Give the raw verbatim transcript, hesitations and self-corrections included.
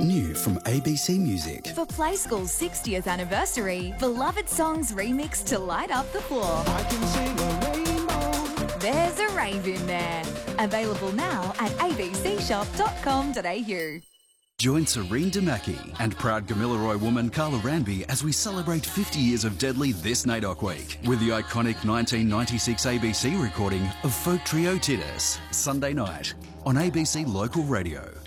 New from A B C Music. For Play School's sixtieth anniversary, beloved songs remixed to light up the floor. I can sing a rainbow. There's a rave in there. Available now at a b c shop dot com dot a u. Join Serene Damaki and proud Gamilaroi woman Carla Ranby as we celebrate fifty years of Deadly this N A I D O C week with the iconic nineteen ninety-six A B C recording of folk trio Titus, Sunday night on A B C Local Radio.